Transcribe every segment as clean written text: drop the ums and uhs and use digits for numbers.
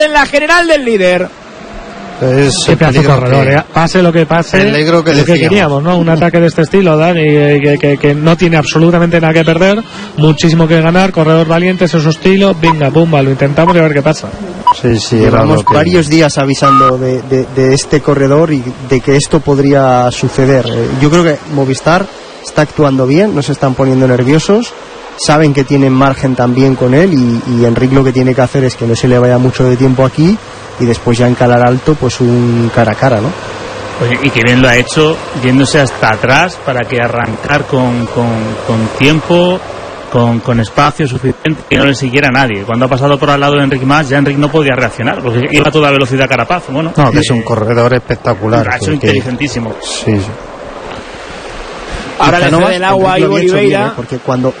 en la general del líder. Es qué pedazo corredor, pase lo que pase, lo que queríamos, ¿no? Un ataque de este estilo, Dani, que no tiene absolutamente nada que perder, muchísimo que ganar, corredor valiente, ese es su estilo, venga, pumba, lo intentamos y a ver qué pasa. Sí, llevamos varios días avisando de este corredor y de que esto podría suceder. Yo creo que Movistar está actuando bien, no se están poniendo nerviosos, saben que tienen margen también con él y Enric lo que tiene que hacer es que no se le vaya mucho de tiempo aquí y después ya encalar alto pues un cara a cara, ¿no? Oye, y que bien lo ha hecho yéndose hasta atrás para que arrancar con tiempo, con espacio suficiente, que no le siguiera a nadie. Cuando ha pasado por al lado de Enric Mas, ya Enric no podía reaccionar porque iba a toda velocidad Carapaz. Bueno, no, que es un corredor espectacular, ha hecho inteligentísimo. Sí. Ahora le cede el agua a Ivo Oliveira, porque cuando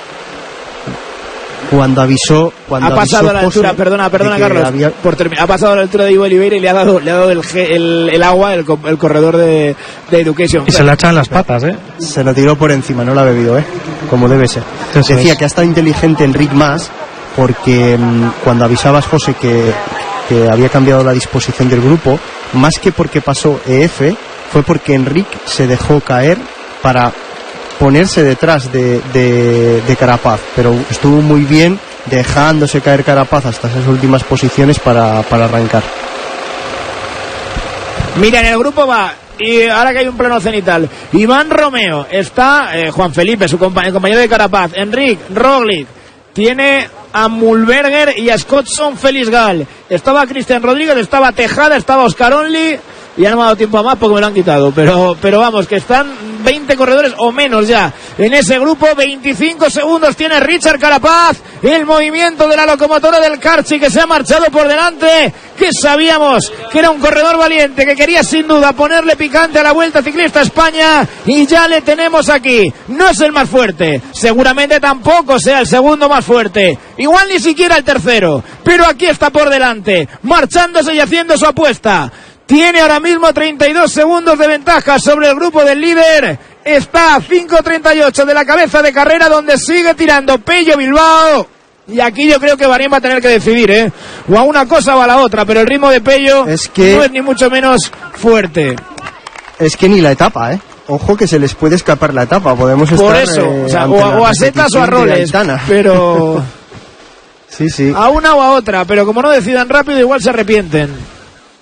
avisó, ha pasado a la altura, perdona Carlos, ha pasado a la altura de Ivo Oliveira y le ha dado el agua el corredor de Education. Y se la echan las patas, se lo tiró por encima, no la ha bebido, como debe ser. Eso decía que ha estado inteligente Enric Mas porque cuando avisabas, José, que había cambiado la disposición del grupo, más que porque pasó EF, fue porque Enric se dejó caer para ponerse detrás de Carapaz, pero estuvo muy bien dejándose caer Carapaz hasta esas últimas posiciones para arrancar. Mira, en el grupo va, y ahora que hay un plano cenital, Iván Romeo, está Juan Felipe, su compañero de Carapaz, Enric, Roglic, tiene a Mulberger y a Scottson Félix Gal, estaba Cristian Rodríguez, estaba Tejada, estaba Oscar Only. Ya no me ha dado tiempo a más porque me lo han quitado, pero vamos, que están 20 corredores o menos ya en ese grupo. 25 segundos tiene Richard Carapaz, el movimiento de la locomotora del Carchi que se ha marchado por delante, que sabíamos que era un corredor valiente, que quería sin duda ponerle picante a la Vuelta Ciclista España, y ya le tenemos aquí. No es el más fuerte, seguramente tampoco sea el segundo más fuerte, igual ni siquiera el tercero, pero aquí está por delante, marchándose y haciendo su apuesta. Tiene ahora mismo 32 segundos de ventaja sobre el grupo del líder. Está a 5.38 de la cabeza de carrera, donde sigue tirando Pello Bilbao. Y aquí yo creo que Bahrein va a tener que decidir, o a una cosa o a la otra, pero el ritmo de Pello no es ni mucho menos fuerte. Es que ni la etapa, Ojo que se les puede escapar la etapa. Podemos por estar... Por eso, o a setas o a roles, pero... sí. A una o a otra, pero como no decidan rápido, igual se arrepienten.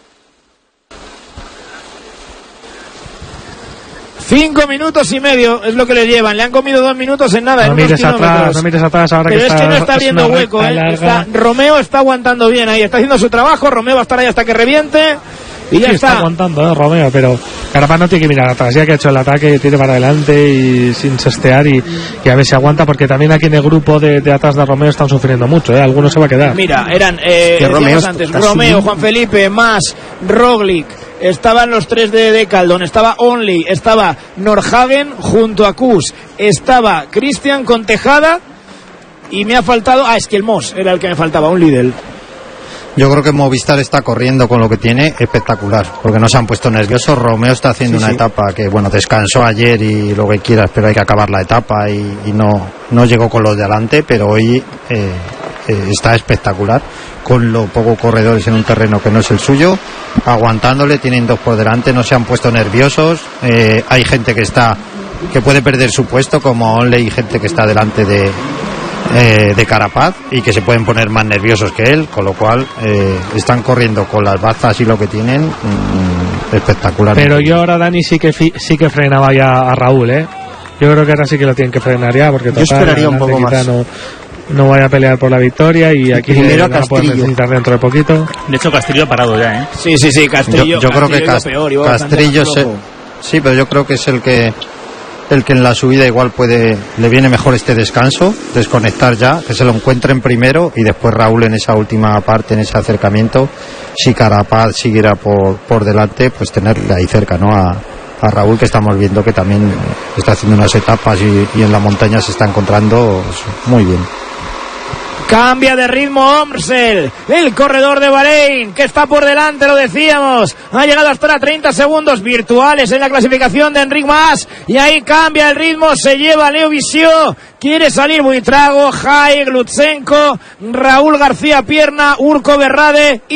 5 minutos y medio es lo que le llevan. Le han comido 2 minutos en nada. No mires atrás ahora. Pero que es que no está abriendo hueco. Romeo está aguantando bien ahí. Está haciendo su trabajo. Romeo va a estar ahí hasta que reviente. Y ya está aguantando, Romeo. Pero Carapaz no tiene que mirar atrás. Ya que ha hecho el ataque, tiene para adelante y sin sestear. Y a ver si aguanta. Porque también aquí en el grupo de atrás de Romeo están sufriendo mucho. Algunos se va a quedar. Mira, eran Romeo, Juan Felipe, Mas, Roglic. Estaban los 3 de Caldón, estaba Only, estaba Norhagen junto a Kuss, estaba Cristian con Tejada y me ha faltado, es que el Moss era el que me faltaba, un Lidl. Yo creo que Movistar está corriendo con lo que tiene espectacular, porque no se han puesto nerviosos. Romeo está haciendo una etapa que, descansó ayer y lo que quieras, pero hay que acabar la etapa y no llegó con los de adelante, pero hoy está espectacular, con los pocos corredores en un terreno que no es el suyo, aguantándole, tienen 2 por delante, no se han puesto nerviosos. Hay gente que puede perder su puesto, como Onley, y gente que está delante de Carapaz y que se pueden poner más nerviosos que él, con lo cual están corriendo con las bazas y lo que tienen espectacular. Pero yo ahora, Dani, sí que frenaba ya a Raúl, yo creo que ahora sí que lo tienen que frenar ya, porque yo esperaría un poco más. No vaya a pelear por la victoria y aquí primero van a poder necesitar dentro de poquito. De hecho, Castrillo ha parado ya, Sí, Castrillo. Yo creo que Castrillo sí, pero yo creo que es el que en la subida igual le viene mejor este descanso, desconectar ya, que se lo encuentren primero, y después Raúl en esa última parte, en ese acercamiento, si Carapaz siguiera por delante, pues tenerle ahí cerca, ¿no? A Raúl, que estamos viendo que también está haciendo unas etapas y en la montaña se está encontrando muy bien. Cambia de ritmo Omsel, el corredor de Bahrein, que está por delante, lo decíamos. Ha llegado hasta ahora 30 segundos virtuales en la clasificación de Enric Mas. Y ahí cambia el ritmo, se lleva Leo Visió. Quiere salir Buitrago, Haig, Lutsenko, Raúl García Pierna, Urko Berrade.